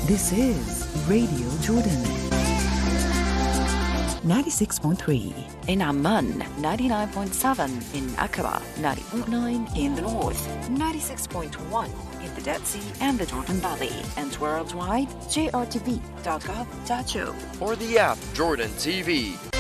This is Radio Jordan. 96.3 in Amman, 99.7 in Aqaba, 90.9 in the north, 96.1 in the Dead Sea and the Jordan Valley, and worldwide, jrtv.gov.au. Or the app Jordan TV.